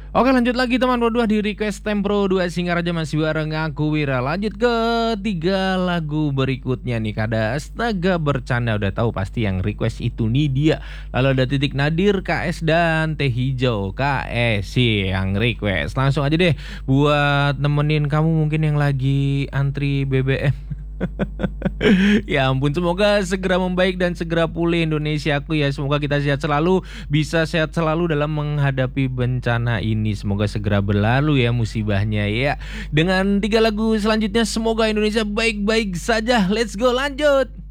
Oke lanjut lagi teman berdua di request Tempro 2 Singaraja masih bareng aku Wira. Lanjut ke 3 lagu berikutnya nih. Kada astaga bercanda udah tahu pasti yang request itu nih dia. Lalu ada Titik Nadir, KS dan Teh Hijau. KS sih yang request. Langsung aja deh buat nemenin kamu mungkin yang lagi antri BBM. Ya ampun, semoga segera membaik dan segera pulih Indonesiaku ya. Semoga kita sehat selalu, bisa sehat selalu dalam menghadapi bencana ini. Semoga segera berlalu ya musibahnya ya. Dengan 3 lagu selanjutnya semoga Indonesia baik-baik saja. Let's go lanjut.